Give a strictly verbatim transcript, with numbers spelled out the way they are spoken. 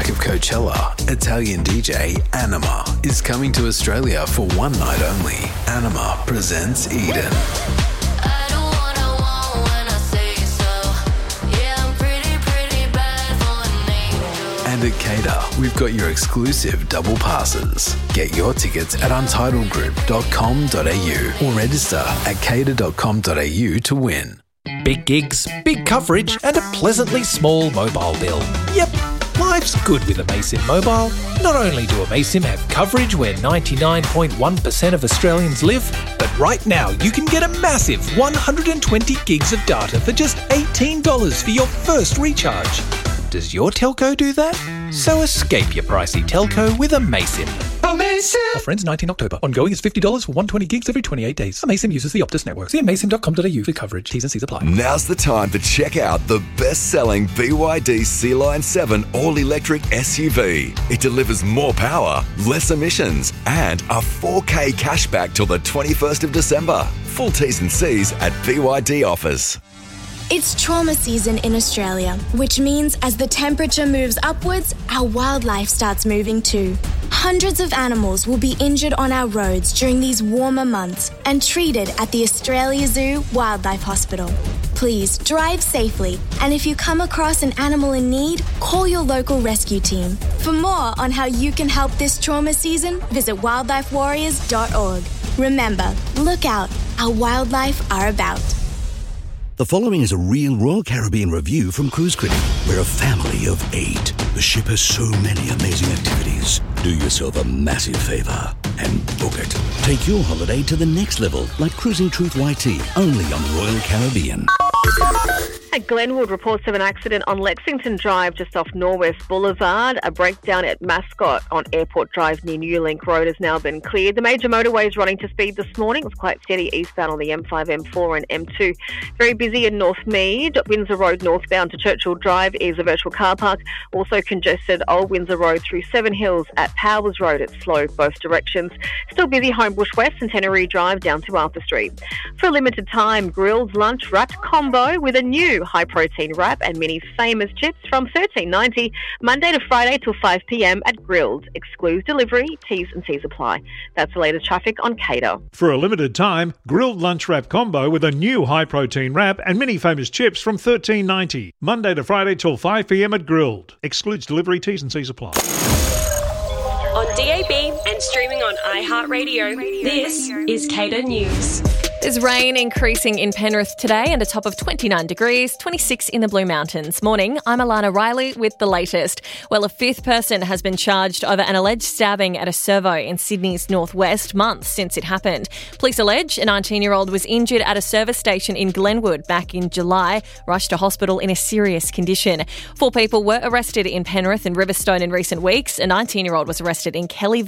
of Coachella, Italian D J Anima is coming to Australia for one night only. Anima presents Eden. And at Cater, we've got your exclusive double passes. Get your tickets at untitled group dot com dot a u or register at cater dot com dot a u to win. Big gigs, big coverage and a pleasantly small mobile bill. Yep, life's good with Amaysim Mobile. Not only do Amaysim have coverage where ninety-nine point one percent of Australians live, but right now you can get a massive one hundred twenty gigs of data for just eighteen dollars for your first recharge. Does your telco do that? So escape your pricey telco with Amaysim. Amaysim! Offer ends nineteenth October. Ongoing is fifty dollars for one hundred twenty gigs every twenty-eight days. Amaysim uses the Optus network. See amaysim dot com dot a u for coverage. T's and C's apply. Now's the time to check out the best-selling B Y D C-Line seven all-electric S U V. It delivers more power, less emissions, and a four K cashback till the twenty-first of December. Full T's and C's at B Y D offers. It's trauma season in Australia, which means as the temperature moves upwards, our wildlife starts moving too. Hundreds of animals will be injured on our roads during these warmer months and treated at the Australia Zoo Wildlife Hospital. Please drive safely, and if you come across an animal in need, call your local rescue team. For more on how you can help this trauma season, visit wildlife warriors dot org. Remember, look out, our wildlife are about. The following is a real Royal Caribbean review from Cruise Critic. We're a family of eight. The ship has so many amazing activities. Do yourself a massive favour and book it. Take your holiday to the next level, like Cruising Truth Y T, only on Royal Caribbean. At Glenwood, reports of an accident on Lexington Drive just off Norwest Boulevard. A breakdown at Mascot on Airport Drive near New Link Road has now been cleared. The major motorways running to speed this morning. It was quite steady eastbound on the M five, M four and M two. Very busy in Northmead. Windsor Road northbound to Churchill Drive is a virtual car park. Also congested Old Windsor Road through Seven Hills at Powers Road. It's slow both directions. Still busy Homebush West and Centenary Drive down to Arthur Street. For a limited time, Grilled Lunch Wrapped Combo with a new high-protein wrap and mini famous chips from thirteen ninety, Monday to Friday till five p m at Grilled. Excludes delivery, T's and C's apply. That's the latest traffic on Cater. For a limited time, Grilled Lunch Wrap Combo with a new high-protein wrap and mini famous chips from thirteen ninety, Monday to Friday till five p m at Grilled. Excludes delivery, T's and C's apply. On D A B and streaming on iHeartRadio, this is Cater News. There's rain increasing in Penrith today and a top of twenty-nine degrees, twenty-six in the Blue Mountains. Morning, I'm Alana Riley with the latest. Well, a fifth person has been charged over an alleged stabbing at a servo in Sydney's northwest months since it happened. Police allege a nineteen-year-old was injured at a service station in Glenwood back in July, rushed to hospital in a serious condition. Four people were arrested in Penrith and Riverstone in recent weeks. A nineteen-year-old was arrested in Kellyville